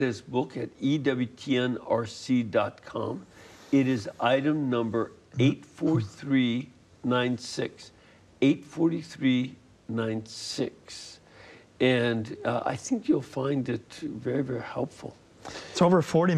this book at EWTNRC.com. It is item number 84396. 84396. And I think you'll find it very, very helpful. It's over 40